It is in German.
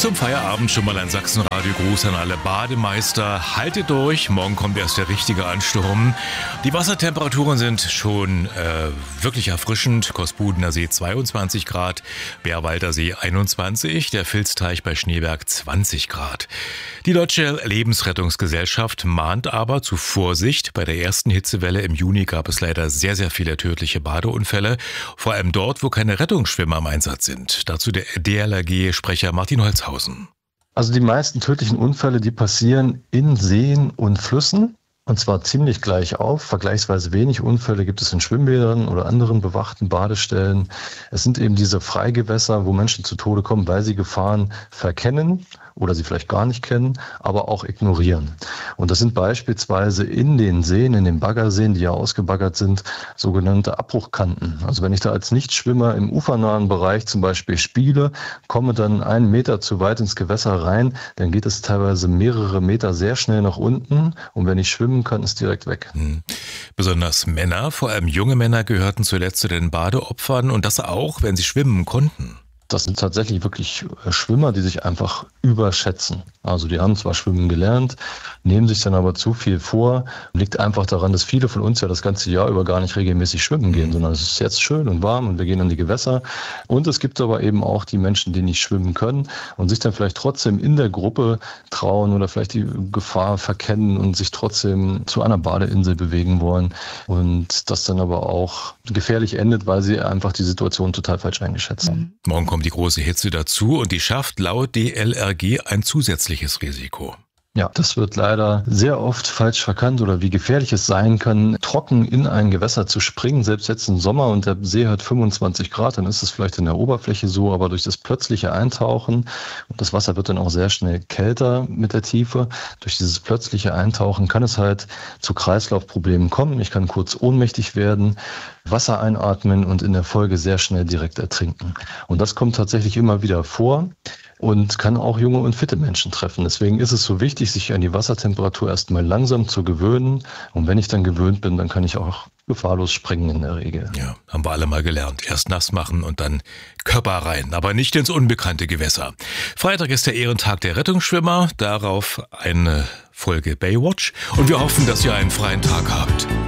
Zum Feierabend schon mal ein Sachsenradio-Gruß an alle Bademeister. Haltet durch, morgen kommt erst der richtige Ansturm. Die Wassertemperaturen sind schon wirklich erfrischend. Kospudener See 22 Grad, Bärwalder See 21, der Vilsteich bei Schneeberg 20 Grad. Die Deutsche Lebensrettungsgesellschaft mahnt aber zu Vorsicht. Bei der ersten Hitzewelle im Juni gab es leider sehr, sehr viele tödliche Badeunfälle. Vor allem dort, wo keine Rettungsschwimmer im Einsatz sind. Dazu der DLRG-Sprecher Martin Holzhausen. Also die meisten tödlichen Unfälle, die passieren in Seen und Flüssen. Und zwar ziemlich gleich auf. Vergleichsweise wenig Unfälle gibt es in Schwimmbädern oder anderen bewachten Badestellen. Es sind eben diese Freigewässer, wo Menschen zu Tode kommen, weil sie Gefahren verkennen oder sie vielleicht gar nicht kennen, aber auch ignorieren. Und das sind beispielsweise in den Seen, in den Baggerseen, die ja ausgebaggert sind, sogenannte Abbruchkanten. Also wenn ich da als Nichtschwimmer im ufernahen Bereich zum Beispiel spiele, komme dann 1 Meter zu weit ins Gewässer rein, dann geht es teilweise mehrere Meter sehr schnell nach unten. Und wenn ich schwimmen kann, ist direkt weg. Besonders Männer, vor allem junge Männer, gehörten zuletzt zu den Badeopfern und das auch, wenn sie schwimmen konnten. Das sind tatsächlich wirklich Schwimmer, die sich einfach überschätzen. Also die haben zwar schwimmen gelernt, nehmen sich dann aber zu viel vor. Liegt einfach daran, dass viele von uns ja das ganze Jahr über gar nicht regelmäßig schwimmen gehen, sondern es ist jetzt schön und warm und wir gehen an die Gewässer. Und es gibt aber eben auch die Menschen, die nicht schwimmen können und sich dann vielleicht trotzdem in der Gruppe trauen oder vielleicht die Gefahr verkennen und sich trotzdem zu einer Badeinsel bewegen wollen. Und das dann aber auch gefährlich endet, weil sie einfach die Situation total falsch eingeschätzt haben. Morgen kommt die große Hitze dazu und die schafft laut DLRG ein zusätzliches Risiko. Ja, das wird leider sehr oft falsch verkannt oder wie gefährlich es sein kann, trocken in ein Gewässer zu springen, selbst jetzt im Sommer und der See hat 25 Grad, dann ist es vielleicht in der Oberfläche so, aber durch das plötzliche Eintauchen, und das Wasser wird dann auch sehr schnell kälter mit der Tiefe, durch dieses plötzliche Eintauchen kann es halt zu Kreislaufproblemen kommen. Ich kann kurz ohnmächtig werden, Wasser einatmen und in der Folge sehr schnell direkt ertrinken. Und das kommt tatsächlich immer wieder vor und kann auch junge und fitte Menschen treffen. Deswegen ist es so wichtig, sich an die Wassertemperatur erstmal langsam zu gewöhnen. Und wenn ich dann gewöhnt bin, dann kann ich auch gefahrlos springen in der Regel. Ja, haben wir alle mal gelernt. Erst nass machen und dann Körper rein, aber nicht ins unbekannte Gewässer. Freitag ist der Ehrentag der Rettungsschwimmer. Darauf eine Folge Baywatch. Und wir hoffen, dass ihr einen freien Tag habt.